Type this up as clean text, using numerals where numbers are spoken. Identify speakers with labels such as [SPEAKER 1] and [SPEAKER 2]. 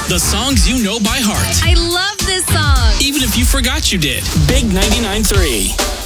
[SPEAKER 1] The songs you know by heart.
[SPEAKER 2] I love this song.
[SPEAKER 1] Even if you forgot you did. Big 99.3.